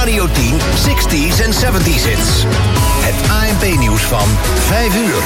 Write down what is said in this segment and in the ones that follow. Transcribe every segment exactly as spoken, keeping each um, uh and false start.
Radio tien zestig's en zeventig's hits. Het A N P-nieuws van vijf uur.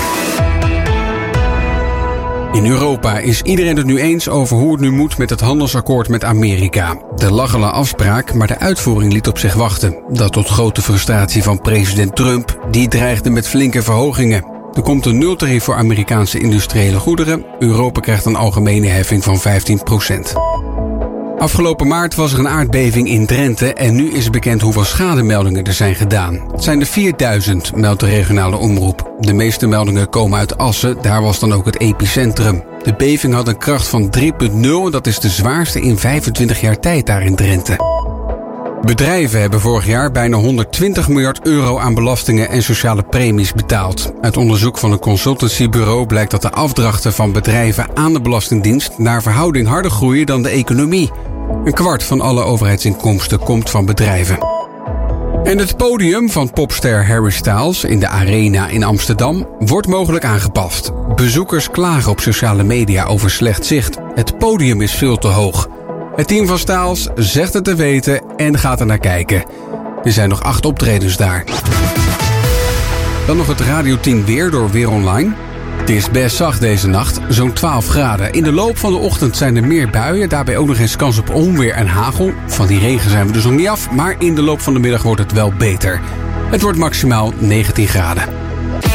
In Europa is iedereen het nu eens over hoe het nu moet met het handelsakkoord met Amerika. Er lag al een afspraak, maar de uitvoering liet op zich wachten. Dat tot grote frustratie van president Trump, die dreigde met flinke verhogingen. Er komt een nultarief voor Amerikaanse industriële goederen. Europa krijgt een algemene heffing van vijftien procent. Afgelopen maart was er een aardbeving in Drenthe en nu is bekend hoeveel schademeldingen er zijn gedaan. Het zijn er vierduizend, meldt de regionale omroep. De meeste meldingen komen uit Assen, daar was dan ook het epicentrum. De beving had een kracht van drie komma nul en dat is de zwaarste in vijfentwintig jaar tijd daar in Drenthe. Bedrijven hebben vorig jaar bijna honderdtwintig miljard euro aan belastingen en sociale premies betaald. Uit onderzoek van een consultancybureau blijkt dat de afdrachten van bedrijven aan de Belastingdienst naar verhouding harder groeien dan de economie. Een kwart van alle overheidsinkomsten komt van bedrijven. En het podium van popster Harry Styles in de Arena in Amsterdam wordt mogelijk aangepast. Bezoekers klagen op sociale media over slecht zicht. Het podium is veel te hoog. Het team van Styles zegt het te weten en gaat er naar kijken. Er zijn nog acht optredens daar. Dan nog het Radio tien weer door Weer Online. Het is best zacht deze nacht, zo'n twaalf graden. In de loop van de ochtend zijn er meer buien, daarbij ook nog eens kans op onweer en hagel. Van die regen zijn we dus nog niet af, maar in de loop van de middag wordt het wel beter. Het wordt maximaal negentien graden.